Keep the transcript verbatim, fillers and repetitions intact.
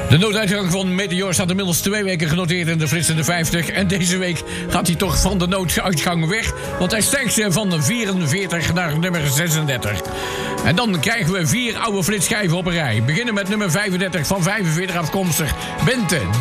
De nooduitgang van Meteor staat inmiddels twee weken genoteerd in de flitsende vijftig. En deze week gaat hij toch van de nooduitgang weg. Want hij stijgt van de vierenveertig naar nummer zesendertig. En dan krijgen we vier oude flitsschijven op een rij. Beginnen met nummer vijfendertig van vijfenveertig afkomstig. Bente.